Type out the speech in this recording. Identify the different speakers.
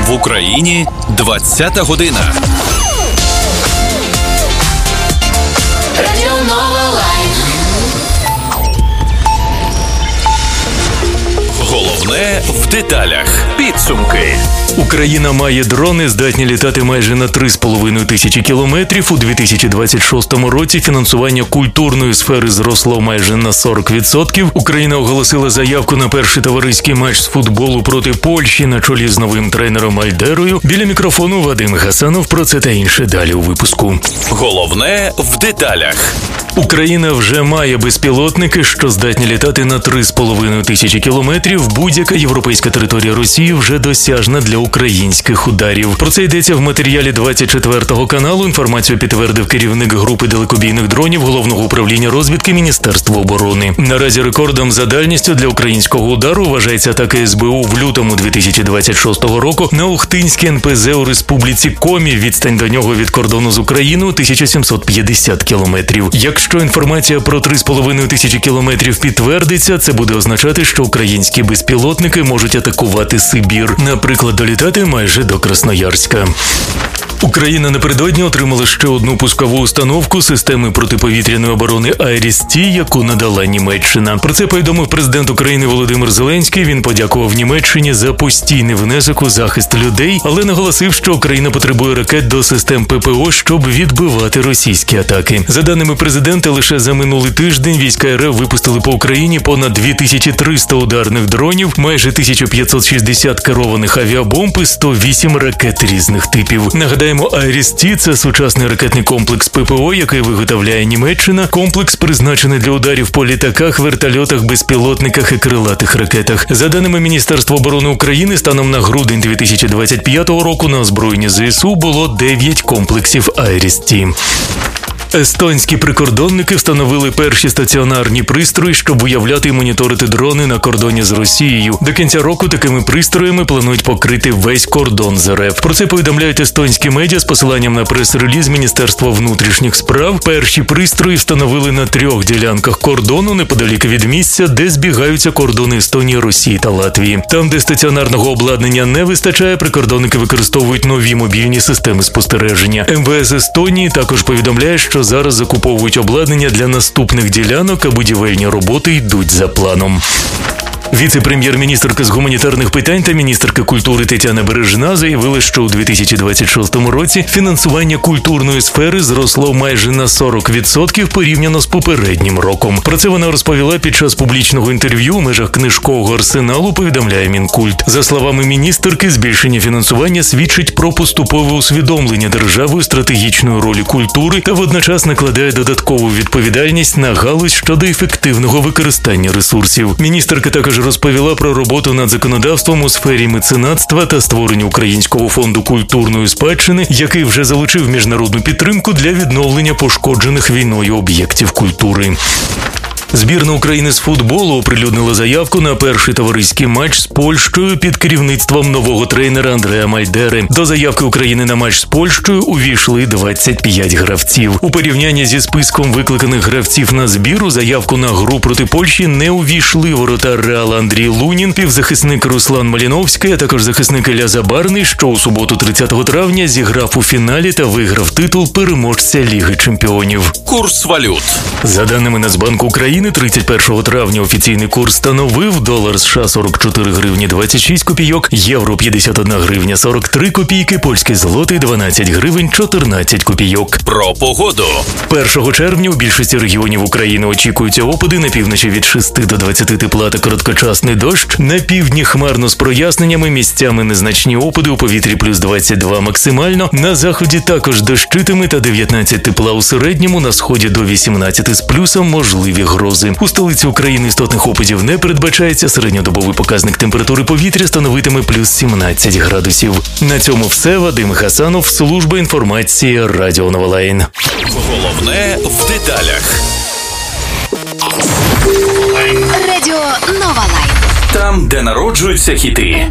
Speaker 1: В Україні 20-та година.
Speaker 2: Радіо Нова Лайв.
Speaker 1: Головне в деталях. Підсумки.
Speaker 3: Україна має дрони, здатні літати майже на 3,5 тисячі кілометрів. У 2026 році фінансування культурної сфери зросло майже на 40%. Україна оголосила заявку на перший товариський матч з футболу проти Польщі на чолі з новим тренером Альдерою. Біля мікрофону Вадим Гасанов. Про це та інше далі у випуску.
Speaker 1: Головне в деталях.
Speaker 3: Україна вже має безпілотники, що здатні літати на 3,5 тисячі кілометрів. Будь-яка європейська територія Росії вже досяжна для українських ударів. Про це йдеться в матеріалі 24 каналу. Інформацію підтвердив керівник групи далекобійних дронів Головного управління розвідки Міністерства оборони. Наразі рекордом за дальністю для українського удару вважається атака СБУ в лютому 2026 року на Охтинське НПЗ у республіці Комі. Відстань до нього від кордону з Україною 1750 кілометрів. Якщо інформація про 3,5 тисячі кілометрів підтвердиться, це буде означати, що українські безпілотники можуть атакувати Сибір. Наприклад, долітати майже до Красноярська. Україна напередодні отримала ще одну пускову установку системи протиповітряної оборони «Айріс-Т», яку надала Німеччина. Про це повідомив президент України Володимир Зеленський. Він подякував Німеччині за постійний внесок у захист людей, але наголосив, що Україна потребує ракет до систем ППО, щоб відбивати російські атаки. За даними президента, лише за минулий тиждень війська РФ випустили по Україні понад 2300 ударних дронів, майже 1560 керованих авіабомб і 108 ракет різних типів. Нагадаємо, «Айріс-Т» – це сучасний ракетний комплекс ППО, який виготовляє Німеччина. Комплекс призначений для ударів по літаках, вертольотах, безпілотниках і крилатих ракетах. За даними Міністерства оборони України, станом на грудень 2025 року на озброєнні ЗСУ було 9 комплексів «Айріс-Т». Естонські прикордонники встановили перші стаціонарні пристрої, щоб виявляти і моніторити дрони на кордоні з Росією. До кінця року такими пристроями планують покрити весь кордон з РФ. Про це повідомляють естонські медіа з посиланням на прес-реліз Міністерства внутрішніх справ. Перші пристрої встановили на 3 ділянках кордону неподалік від місця, де збігаються кордони Естонії, Росії та Латвії. Там, де стаціонарного обладнання не вистачає, прикордонники використовують нові мобільні системи спостереження. МВС Естонії також повідомляє, що зараз закуповують обладнання для наступних ділянок, а будівельні роботи йдуть за планом. Віце-прем'єр-міністерка з гуманітарних питань та міністерка культури Тетяна Бережна заявила, що у 2026 році фінансування культурної сфери зросло майже на 40% порівняно з попереднім роком. Про це вона розповіла під час публічного інтерв'ю у межах книжкового арсеналу, повідомляє Мінкульт. За словами міністерки, збільшення фінансування свідчить про поступове усвідомлення державою стратегічної ролі культури та водночас накладає додаткову відповідальність на галузь щодо ефективного використання ресурсів. Міністерка також розповіла про роботу над законодавством у сфері меценатства та створення Українського фонду культурної спадщини, який вже залучив міжнародну підтримку для відновлення пошкоджених війною об'єктів культури. Збірна України з футболу оприлюднила заявку на перший товариський матч з Польщею під керівництвом нового тренера Андрея Мальдери. До заявки України на матч з Польщею увійшли 25 гравців. У порівнянні зі списком викликаних гравців на збір у заявку на гру проти Польщі не увійшли воротар Реала Андрій Лунін, півзахисник Руслан Маліновський, а також захисник Ілля Забарний, що у суботу 30 травня зіграв у фіналі та виграв титул переможця Ліги чемпіонів.
Speaker 1: Курс валют.
Speaker 3: За даними Нацбанку України, 31 травня офіційний курс становив долар США 44 гривні 26 копійок, євро 51 гривня 43 копійки, польський злотий 12 гривень 14 копійок.
Speaker 1: Про погоду.
Speaker 3: 1 червня у більшості регіонів України очікуються опади, на півночі від 6 до 20 тепла та короткочасний дощ, на півдні хмарно з проясненнями, місцями незначні опади, у повітрі плюс 22 максимально, на заході також дощитиме та 19 тепла у середньому, на сході до 18 з плюсом, можливі грози. У столиці України істотних опадів не передбачається, середньодобовий показник температури повітря становитиме плюс 17 градусів. На цьому все. Вадим Гасанов, служба інформації Радіо Нова Лайв.
Speaker 1: Головне в деталях.
Speaker 2: Радіо Нова Лайв.
Speaker 1: Там, де народжуються хіти.